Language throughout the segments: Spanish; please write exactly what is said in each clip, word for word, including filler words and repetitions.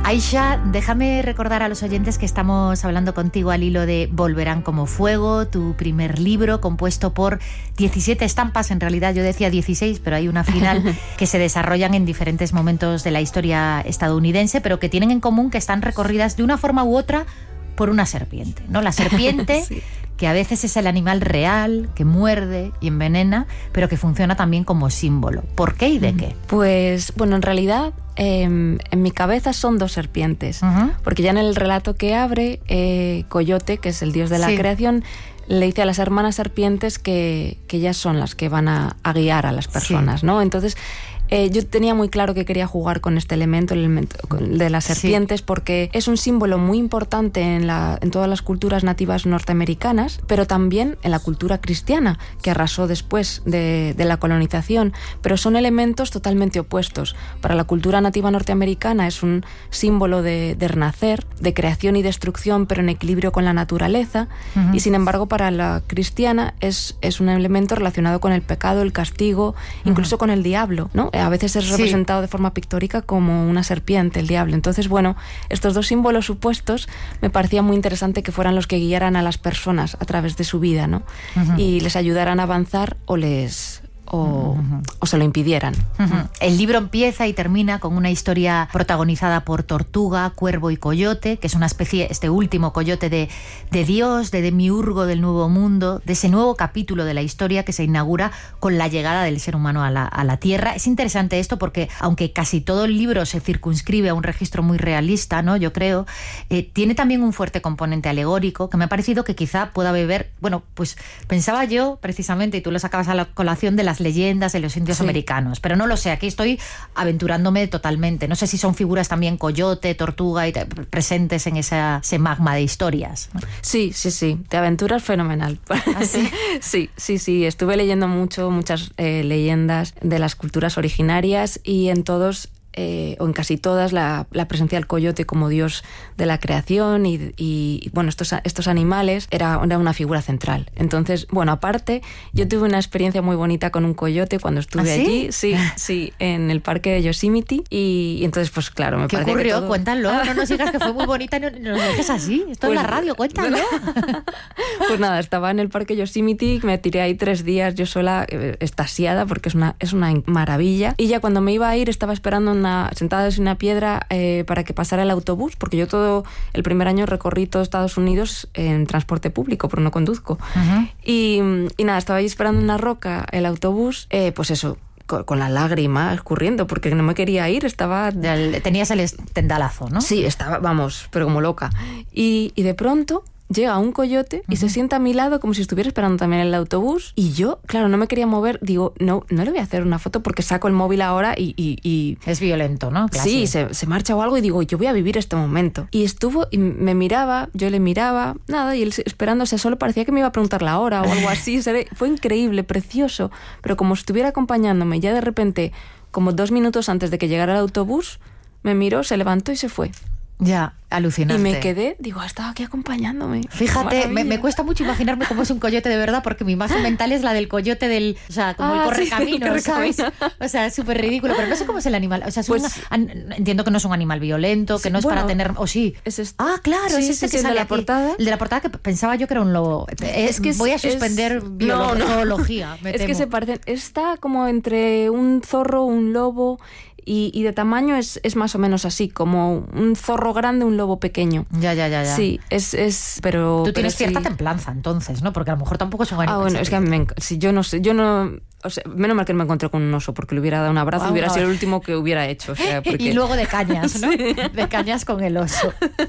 Aisha, déjame recordar a los oyentes que estamos hablando contigo al hilo de Volverán como fuego, tu primer libro compuesto por diecisiete estampas, en realidad yo decía dieciséis, pero hay una final, que se desarrollan en diferentes momentos de la historia estadounidense, pero que tienen en común que están recorridas de una forma u otra por una serpiente, ¿no? La serpiente... sí. Que a veces es el animal real, que muerde y envenena, pero que funciona también como símbolo. ¿Por qué y de qué? Pues, bueno, en realidad, eh, en mi cabeza son dos serpientes, uh-huh. porque ya en el relato que abre, eh, Coyote, que es el dios de la sí. creación, le dice a las hermanas serpientes que, que ellas son las que van a, a guiar a las personas, sí. ¿no? Entonces... Eh, yo tenía muy claro que quería jugar con este elemento, el elemento de las serpientes, sí. porque es un símbolo muy importante en, la, en todas las culturas nativas norteamericanas, pero también en la cultura cristiana, que arrasó después de, de la colonización, pero son elementos totalmente opuestos. Para la cultura nativa norteamericana es un símbolo de, de renacer, de creación y destrucción, pero en equilibrio con la naturaleza, uh-huh. y sin embargo para la cristiana es, es un elemento relacionado con el pecado, el castigo, uh-huh. incluso con el diablo, ¿no? A veces es representado sí. de forma pictórica como una serpiente, el diablo. Entonces, bueno, estos dos símbolos supuestos me parecía muy interesante que fueran los que guiaran a las personas a través de su vida, ¿no? Uh-huh. Y les ayudaran a avanzar o les... O, uh-huh. o se lo impidieran. Uh-huh. El libro empieza y termina con una historia protagonizada por Tortuga, Cuervo y Coyote, que es una especie, este último coyote de, de Dios, de Demiurgo del Nuevo Mundo, de ese nuevo capítulo de la historia que se inaugura con la llegada del ser humano a la, a la Tierra. Es interesante esto porque, aunque casi todo el libro se circunscribe a un registro muy realista, ¿no? Yo creo, eh, tiene también un fuerte componente alegórico que me ha parecido que quizá pueda beber, bueno, pues pensaba yo precisamente, y tú lo sacabas a la colación, de las leyendas de los indios sí. americanos, pero no lo sé, aquí estoy aventurándome totalmente. No sé si son figuras también Coyote, Tortuga y te, presentes en esa, ese magma de historias. Sí, sí, sí, te aventuras fenomenal. ¿Ah, sí? sí, sí, sí, estuve leyendo mucho, muchas eh, leyendas de las culturas originarias y en todos... Eh, o en casi todas, la, la presencia del coyote como dios de la creación y, y bueno, estos, estos animales era, era una figura central. Entonces, bueno, aparte, yo tuve una experiencia muy bonita con un coyote cuando estuve ¿Ah, sí? allí, sí, sí, en el parque de Yosemite y, y entonces, pues claro, me ¿Qué parece ocurrió? que todo... Cuéntalo, no nos digas que fue muy bonita y no, no nos dejes así, esto pues, es la radio, cuéntalo. Pues nada, estaba en el parque Yosemite, me tiré ahí tres días yo sola, eh, extasiada, porque es una, es una maravilla, y ya cuando me iba a ir estaba esperando una Una, sentada en una piedra eh, para que pasara el autobús, porque yo todo el primer año recorrí todo Estados Unidos en transporte público, pero no conduzco. Uh-huh. Y, y nada, estaba ahí esperando en una roca el autobús, eh, pues eso, con, con la lágrima escurriendo, porque no me quería ir, estaba... Tenías el tendalazo, ¿no? Sí, estaba, vamos, pero como loca. Y, y de pronto... llega un coyote y uh-huh. se sienta a mi lado como si estuviera esperando también el autobús y yo, claro, no me quería mover, digo, no, no le voy a hacer una foto porque saco el móvil ahora y... y, y... Es violento, ¿no? Clase. Sí, se, se marcha o algo y digo, yo voy a vivir este momento. Y estuvo y me miraba, yo le miraba, nada, y él esperándose solo parecía que me iba a preguntar la hora o algo así. Fue increíble, precioso, pero como estuviera acompañándome, ya de repente, como dos minutos antes de que llegara el autobús, me miró, se levantó y se fue. Ya, alucinante. Y me quedé, digo, ha estado aquí acompañándome. Fíjate, me, me cuesta mucho imaginarme cómo es un coyote de verdad, porque mi imagen mental es la del coyote del, o sea, como ah, el correcaminos, sí, ¿sabes? O sea, es súper ridículo, pero no sé cómo es el animal. O sea, es pues, una, entiendo que no es un animal violento, que sí, no es bueno, para tener, o sí. Es este, ah, claro, sí, es este sí, que sí, sale el de la aquí. portada. El de la portada que pensaba yo que era un lobo. Es que voy a suspender es, biolo- no, no. zoología, me Es temo. que se parecen, está como entre un zorro, un lobo... Y, y de tamaño es, es más o menos así, como un zorro grande, un lobo pequeño. Ya, ya, ya, ya. Sí, es, es pero... Tú tienes pero cierta sí. templanza, entonces, ¿no? Porque a lo mejor tampoco es un animal. Ah, bueno, es que a mí me, si yo no sé, yo no... O sea, menos mal que me encontré con un oso, porque le hubiera dado un abrazo y hubiera sido el último que hubiera hecho. O sea, porque... Y luego de cañas, ¿no? Sí. De cañas con el oso.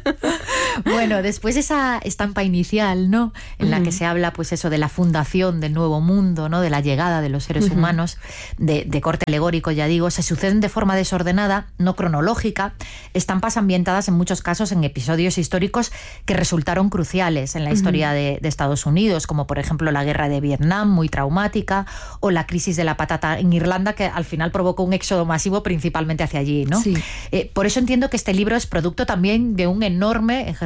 Bueno, después de esa estampa inicial, ¿no? En la uh-huh. que se habla, pues eso, de la fundación del nuevo mundo, ¿no? De la llegada de los seres uh-huh. humanos, de, de corte alegórico, ya digo, se suceden de forma desordenada, no cronológica, estampas ambientadas en muchos casos en episodios históricos que resultaron cruciales en la uh-huh. historia de, de Estados Unidos, como por ejemplo la guerra de Vietnam, muy traumática, o la crisis de la patata en Irlanda, que al final provocó un éxodo masivo principalmente hacia allí, ¿no? Sí. Eh, por eso entiendo que este libro es producto también de un enorme ejercicio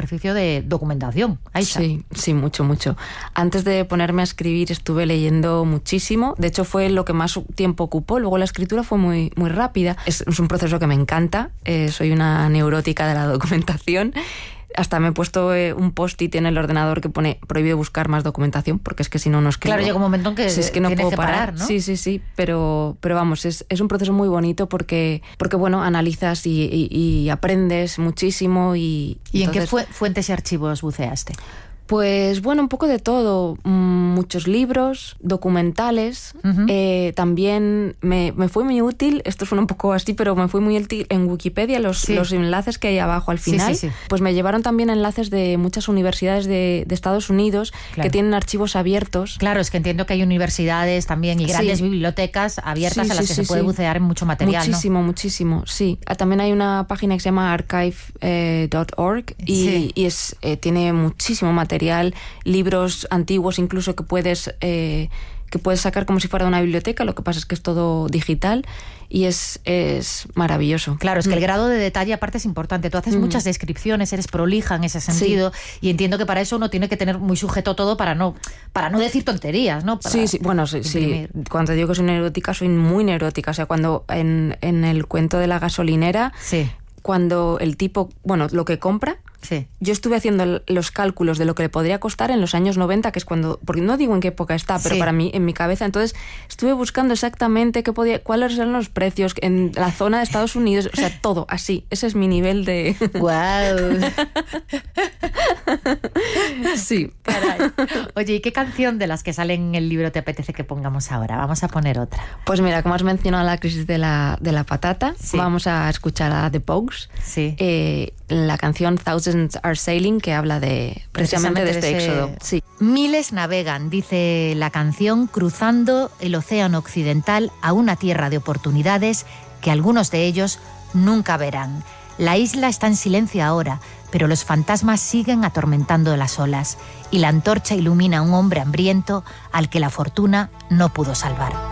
ejercicio de documentación. Ahí está. Sí, sí, mucho, mucho. Antes de ponerme a escribir estuve leyendo muchísimo. De hecho, fue lo que más tiempo ocupó. Luego la escritura fue muy, muy rápida. Es, es un proceso que me encanta. Eh, soy una neurótica de la documentación. Hasta me he puesto eh, un post-it en el ordenador que pone prohibido buscar más documentación, porque es que si no, no escribo. Claro, llega un momento en que, sí, es que no tienes puedo que parar, parar, ¿no? Sí, sí, sí, pero, pero vamos, es, es un proceso muy bonito porque, porque bueno, analizas y, y, y aprendes muchísimo. ¿Y, ¿Y entonces, en qué fu- fuentes y archivos buceaste? Pues bueno, un poco de todo. Muchos libros, documentales. Uh-huh. eh, también me, me fue muy útil, esto suena un poco así, pero me fue muy útil en Wikipedia, los, sí. los enlaces que hay abajo al final. Sí, sí, sí. Pues me llevaron también enlaces de muchas universidades de, de Estados Unidos, claro, que tienen archivos abiertos. Claro, es que entiendo que hay universidades también y grandes sí. bibliotecas abiertas sí, a las sí, que sí, se puede sí. bucear en mucho material. Muchísimo, ¿no? muchísimo, sí. También hay una página que se llama archive punto org eh, y, sí. y es, eh, tiene muchísimo material. Libros antiguos incluso que puedes eh, que puedes sacar como si fuera de una biblioteca. Lo que pasa es que es todo digital y es, es maravilloso. Claro, es que el grado de detalle aparte es importante. Tú haces mm. muchas descripciones, eres prolija en ese sentido, sí. y entiendo que para eso uno tiene que tener muy sujeto todo para no para no decir tonterías, ¿no? Para sí, sí, bueno, sí, sí. Cuando te digo que soy neurótica, soy muy neurótica. O sea, cuando en, en el cuento de la gasolinera, sí. cuando el tipo, bueno, lo que compra, sí. yo estuve haciendo los cálculos de lo que le podría costar en los años noventa, que es cuando, porque no digo en qué época está, pero sí. para mí, en mi cabeza, entonces estuve buscando exactamente qué podía, cuáles eran los precios en la zona de Estados Unidos, o sea, todo así. Ese es mi nivel de... ¡Guau! Sí. Caray. Oye, ¿y qué canción de las que salen en el libro te apetece que pongamos ahora? Vamos a poner otra. Pues mira, como has mencionado la crisis de la, de la patata, sí. vamos a escuchar a The Pogues, sí. eh, la canción Thousands Are Sailing, que habla de precisamente, precisamente de este de ese... éxodo. Sí. Miles navegan, dice la canción, cruzando el océano occidental a una tierra de oportunidades que algunos de ellos nunca verán. La isla está en silencio ahora, pero los fantasmas siguen atormentando las olas y la antorcha ilumina a un hombre hambriento al que la fortuna no pudo salvar.